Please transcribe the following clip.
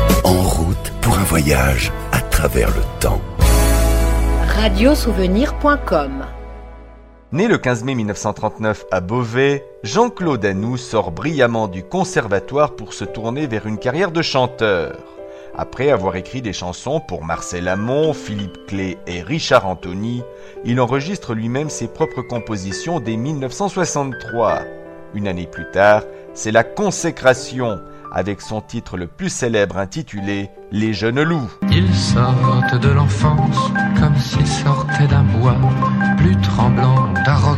En route pour un voyage à travers le temps. Radiosouvenir.com. Né le 15 mai 1939 à Beauvais, Jean-Claude Anoux sort brillamment du conservatoire pour se tourner vers une carrière de chanteur. Après avoir écrit des chansons pour Marcel Amont, Philippe Clay et Richard Anthony, il enregistre lui-même ses propres compositions dès 1963. Une année plus tard, c'est la consécration, avec son titre le plus célèbre intitulé « Les jeunes loups ». Ils sortent de l'enfance comme s'ils sortaient d'un bois, plus tremblant d'arrogance.